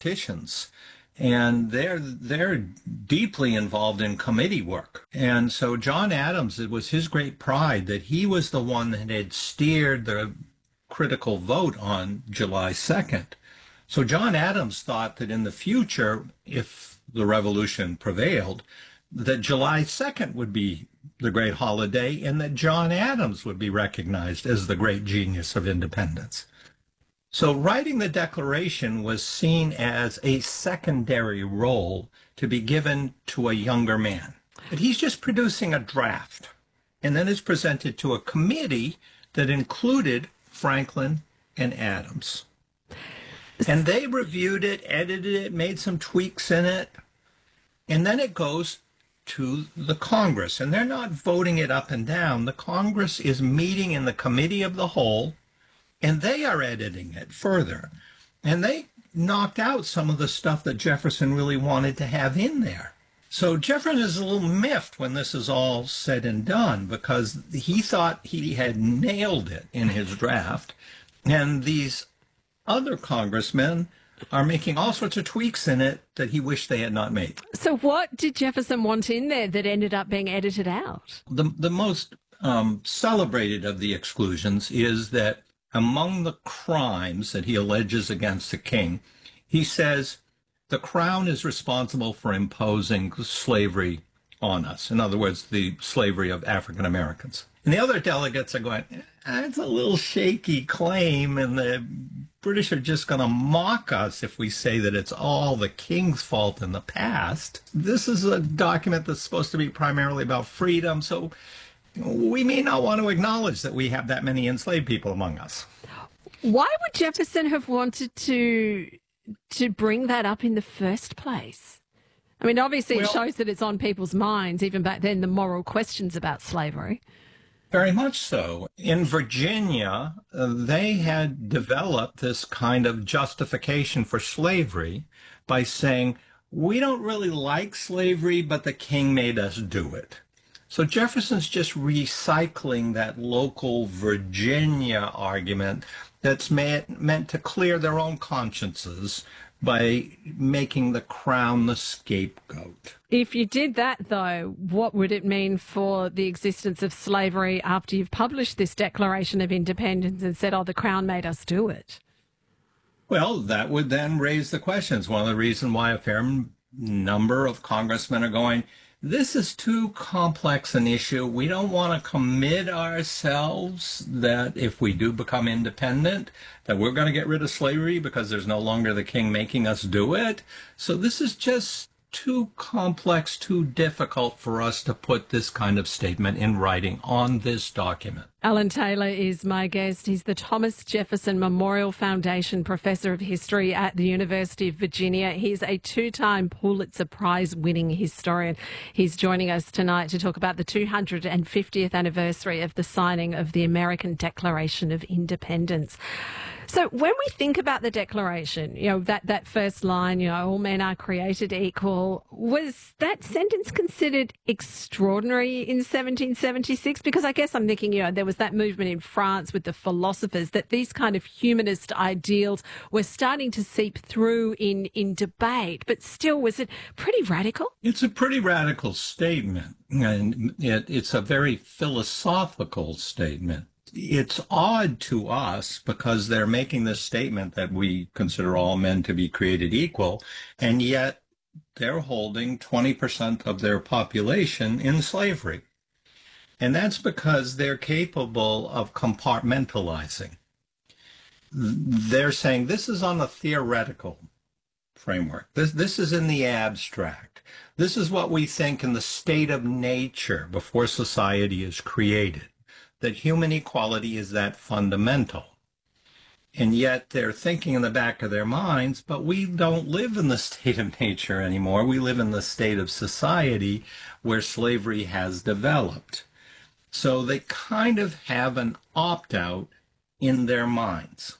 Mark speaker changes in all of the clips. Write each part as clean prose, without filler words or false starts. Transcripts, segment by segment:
Speaker 1: politicians, and they're deeply involved in committee work. And so John Adams, it was his great pride that he was the one that had steered the critical vote on July 2nd. So John Adams thought that in the future, if the revolution prevailed, that July 2nd would be the great holiday and that John Adams would be recognized as the great genius of independence. So writing the Declaration was seen as a secondary role to be given to a younger man. But he's just producing a draft, and then it's presented to a committee that included Franklin and Adams. And they reviewed it, edited it, made some tweaks in it, and then it goes to the Congress. And they're not voting it up and down. The Congress is meeting in the Committee of the Whole, and they are editing it further. And they knocked out some of the stuff that Jefferson really wanted to have in there. So Jefferson is a little miffed when this is all said and done because he thought he had nailed it in his draft. And these other congressmen are making all sorts of tweaks in it that he wished they had not made.
Speaker 2: So what did Jefferson want in there that ended up being edited out?
Speaker 1: The most celebrated of the exclusions is that among the crimes that he alleges against the king, he says the crown is responsible for imposing slavery on us. In other words, the slavery of African Americans. And the other delegates are going, it's a little shaky claim, and the British are just going to mock us if we say that it's all the king's fault in the past. This is a document that's supposed to be primarily about freedom, so we may not want to acknowledge that we have that many enslaved people among us.
Speaker 2: Why would Jefferson have wanted to bring that up in the first place? I mean, obviously it shows that it's on people's minds, even back then, the moral questions about slavery.
Speaker 1: Very much so. In Virginia, they had developed this kind of justification for slavery by saying, we don't really like slavery, but the king made us do it. So Jefferson's just recycling that local Virginia argument that's meant to clear their own consciences by making the crown the scapegoat.
Speaker 2: If you did that, though, what would it mean for the existence of slavery after you've published this Declaration of Independence and said, oh, the crown made us do it?
Speaker 1: Well, that would then raise the questions. One of the reasons why a fair number of congressmen are going, this is too complex an issue. We don't want to commit ourselves that if we do become independent, that we're going to get rid of slavery because there's no longer the king making us do it. So this is just too complex, too difficult for us to put this kind of statement in writing on this document.
Speaker 2: Alan Taylor is my guest. He's the Thomas Jefferson Memorial Foundation Professor of History at the University of Virginia. He's a two-time Pulitzer Prize-winning historian. He's joining us tonight to talk about the 250th anniversary of the signing of the American Declaration of Independence. So when we think about the Declaration, that first line, all men are created equal, was that sentence considered extraordinary in 1776? Because I guess I'm thinking, there was that movement in France with the philosophers that these kind of humanist ideals were starting to seep through in debate. But still, was it pretty radical?
Speaker 1: It's a pretty radical statement, and it's a very philosophical statement. It's odd to us because they're making this statement that we consider all men to be created equal, and yet they're holding 20% of their population in slavery. And that's because they're capable of compartmentalizing. They're saying this is on a theoretical framework. This is in the abstract. This is what we think in the state of nature before society is created, that human equality is that fundamental. And yet they're thinking in the back of their minds, but we don't live in the state of nature anymore. We live in the state of society where slavery has developed. So they kind of have an opt-out in their minds.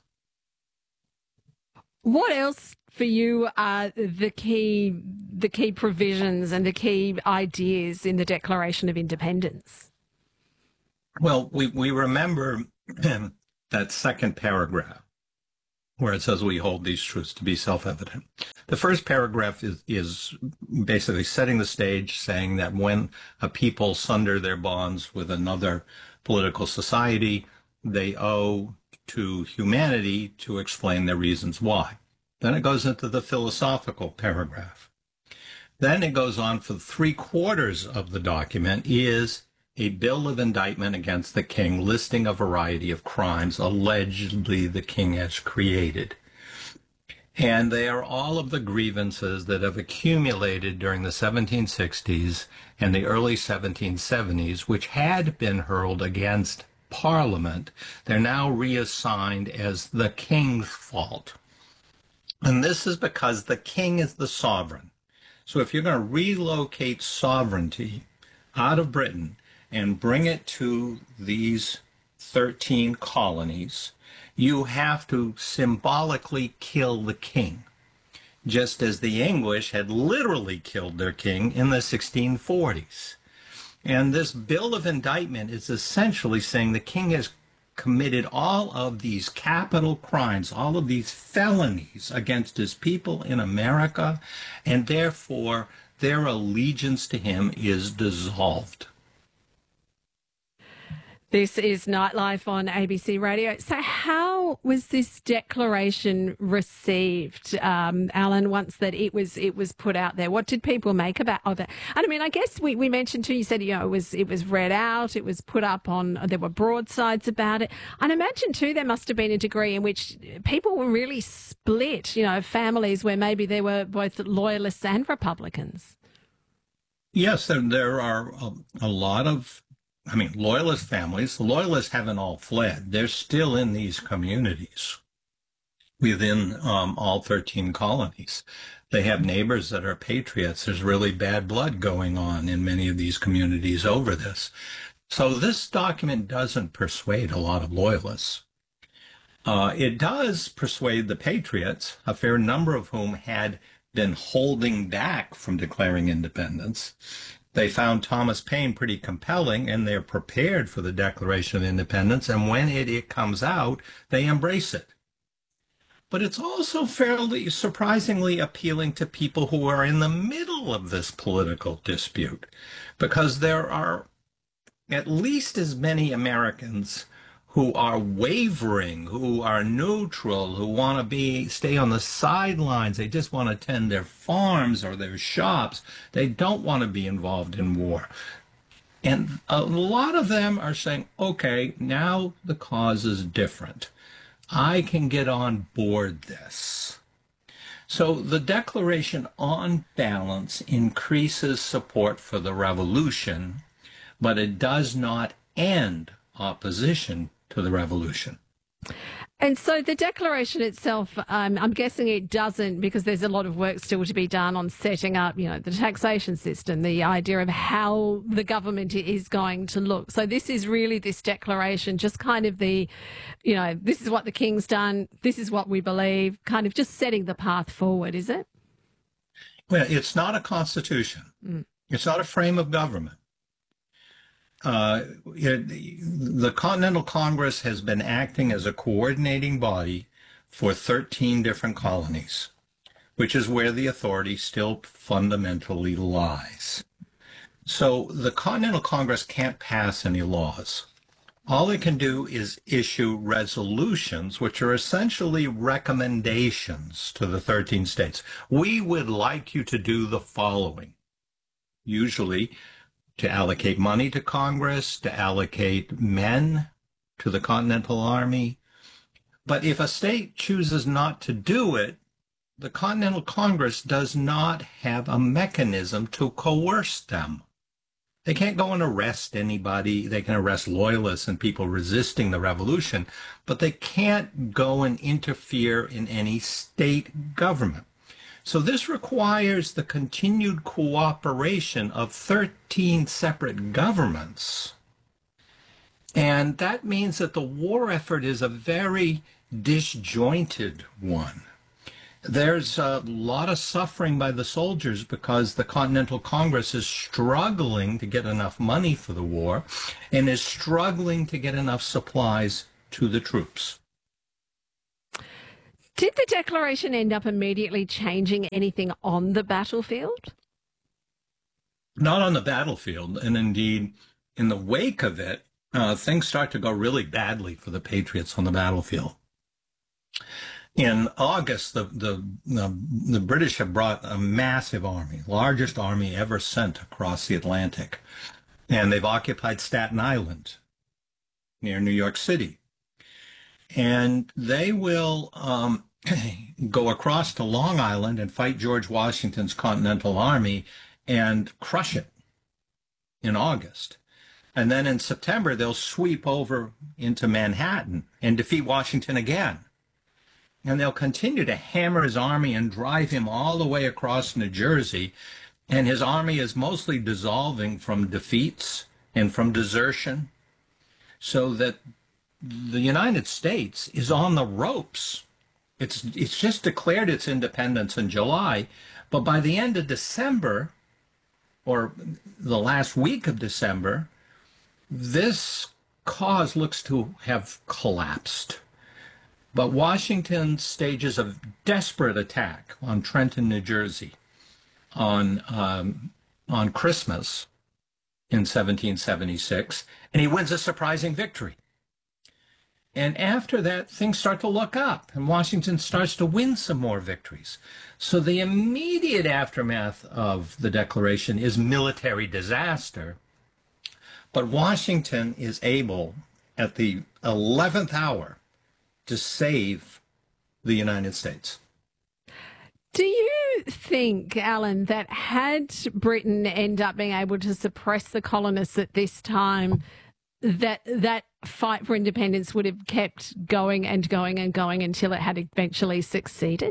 Speaker 2: What else for you are the key provisions and the key ideas in the Declaration of Independence?
Speaker 1: Well, we remember that second paragraph. where it says we hold these truths to be self-evident. The first paragraph is basically setting the stage, saying that when a people sunder their bonds with another political society, they owe to humanity to explain their reasons why. Then it goes into the philosophical paragraph. Then it goes on for 3/4 of the document is a bill of indictment against the king, listing a variety of crimes allegedly the king has created. And they are all of the grievances that have accumulated during the 1760s and the early 1770s, which had been hurled against Parliament. They're now reassigned as the king's fault. And this is because the king is the sovereign. So if you're going to relocate sovereignty out of Britain and bring it to these 13 colonies, you have to symbolically kill the king, just as the English had literally killed their king in the 1640s. And this bill of indictment is essentially saying the king has committed all of these capital crimes, all of these felonies against his people in America, and therefore their allegiance to him is dissolved.
Speaker 2: This is Nightlife on ABC Radio. So how was this declaration received, Alan, once that it was put out there? What did people make about it? And I mean, I guess we mentioned too, you said, it was read out, it was put up on, there were broadsides about it. And I imagine too, there must have been a degree in which people were really split, families where maybe there were both loyalists and Republicans.
Speaker 1: Yes, there are a lot of loyalist families. The loyalists haven't all fled. They're still in these communities within all 13 colonies. They have neighbors that are patriots. There's really bad blood going on in many of these communities over this. So this document doesn't persuade a lot of loyalists. It does persuade the patriots, a fair number of whom had been holding back from declaring independence. They found Thomas Paine pretty compelling, and they're prepared for the Declaration of Independence, and when it comes out, they embrace it. But it's also fairly surprisingly appealing to people who are in the middle of this political dispute, because there are at least as many Americans who are wavering, who are neutral, who want to stay on the sidelines. They just want to tend their farms or their shops. They don't want to be involved in war. And a lot of them are saying, okay, now the cause is different. I can get on board this. So the Declaration, on balance, increases support for the revolution, but it does not end opposition to the revolution.
Speaker 2: And so the declaration itself, I'm guessing it doesn't, because there's a lot of work still to be done on setting up, the taxation system, the idea of how the government is going to look. So this is really, this declaration, just kind of this is what the king's done, this is what we believe, kind of just setting the path forward, is it?
Speaker 1: Well, it's not a constitution. It's not a frame of government. The Continental Congress has been acting as a coordinating body for 13 different colonies, which is where the authority still fundamentally lies. So the Continental Congress can't pass any laws. All it can do is issue resolutions, which are essentially recommendations to the 13 states. We would like you to do the following. Usually, to allocate money to Congress, to allocate men to the Continental Army. But if a state chooses not to do it, the Continental Congress does not have a mechanism to coerce them. They can't go and arrest anybody. They can arrest loyalists and people resisting the revolution, but they can't go and interfere in any state government. So this requires the continued cooperation of 13 separate governments. And that means that the war effort is a very disjointed one. There's a lot of suffering by the soldiers because the Continental Congress is struggling to get enough money for the war and is struggling to get enough supplies to the troops.
Speaker 2: Did the declaration end up immediately changing anything on the battlefield?
Speaker 1: Not on the battlefield, and indeed, in the wake of it, things start to go really badly for the Patriots on the battlefield. In August, the British have brought a massive army, largest army ever sent across the Atlantic, and they've occupied Staten Island near New York City. And they will go across to Long Island and fight George Washington's Continental Army and crush it in August. And then in September, they'll sweep over into Manhattan and defeat Washington again. And they'll continue to hammer his army and drive him all the way across New Jersey. And his army is mostly dissolving from defeats and from desertion, so that the United States is on the ropes. It's just declared its independence in July, but by the end of December, or the last week of December, this cause looks to have collapsed. But Washington stages a desperate attack on Trenton, New Jersey, on Christmas in 1776, and he wins a surprising victory. And after that, things start to look up, and Washington starts to win some more victories. So the immediate aftermath of the Declaration is military disaster, but Washington is able, at the 11th hour, to save the United States.
Speaker 2: Do you think, Alan, that had Britain end up being able to suppress the colonists at this time, that fight for independence would have kept going and going and going until it had eventually succeeded?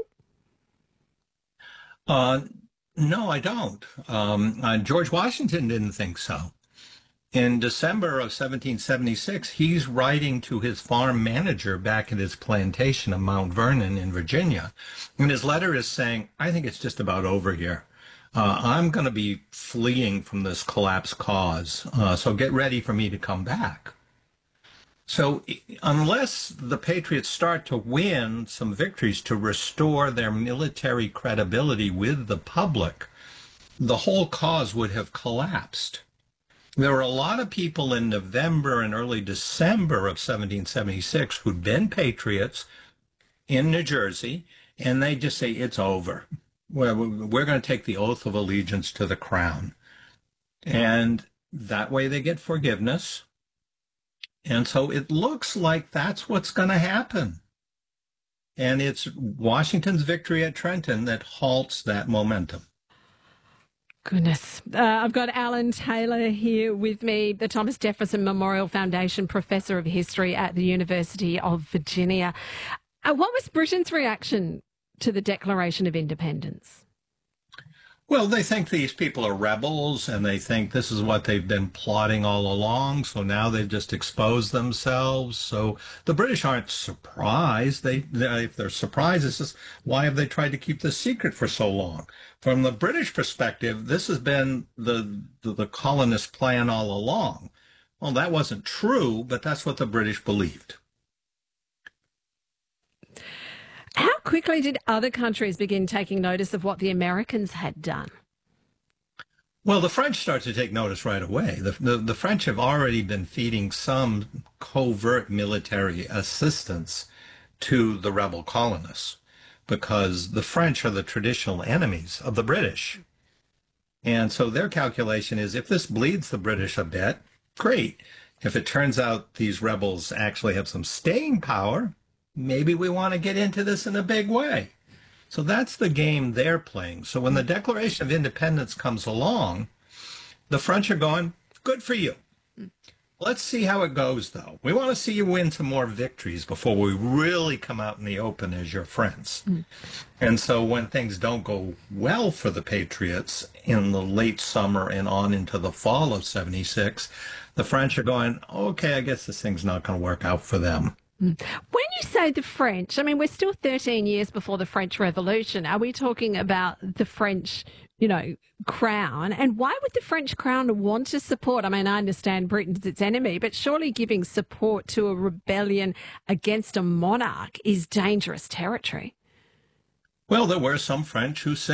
Speaker 1: No, I don't. George Washington didn't think so. In December of 1776, he's writing to his farm manager back at his plantation of Mount Vernon in Virginia. And his letter is saying, I think it's just about over here. I'm going to be fleeing from this collapsed cause, so get ready for me to come back. So unless the Patriots start to win some victories to restore their military credibility with the public, the whole cause would have collapsed. There were a lot of people in November and early December of 1776 who'd been patriots in New Jersey, and they just say, it's over. Well, we're going to take the oath of allegiance to the crown. And that way they get forgiveness. And so it looks like that's what's going to happen. And it's Washington's victory at Trenton that halts that momentum.
Speaker 2: Goodness. I've got Alan Taylor here with me, the Thomas Jefferson Memorial Foundation Professor of History at the University of Virginia. What was Britain's reaction to the Declaration of Independence?
Speaker 1: Well, they think these people are rebels, and they think this is what they've been plotting all along, so now they've just exposed themselves. So the British aren't surprised. If they're surprised, it's just, why have they tried to keep this secret for so long? From the British perspective, this has been the colonist plan all along. Well, that wasn't true, but that's what the British believed.
Speaker 2: How quickly did other countries begin taking notice of what the Americans had done?
Speaker 1: Well, the French start to take notice right away. The French have already been feeding some covert military assistance to the rebel colonists, because the French are the traditional enemies of the British. And so their calculation is, if this bleeds the British a bit, great. If it turns out these rebels actually have some staying power, maybe we want to get into this in a big way. So that's the game they're playing. So when the Declaration of Independence comes along, the French are going, good for you. Let's see how it goes, though. We want to see you win some more victories before we really come out in the open as your friends. And so when things don't go well for the Patriots in the late summer and on into the fall of 76, the French are going, okay, I guess this thing's not going to work out for them.
Speaker 2: When you say the French, I mean, we're still 13 years before the French Revolution. Are we talking about the French crown. And why would the French crown want to support? I mean, I understand Britain's its enemy, but surely giving support to a rebellion against a monarch is dangerous territory.
Speaker 1: Well, there were some French who said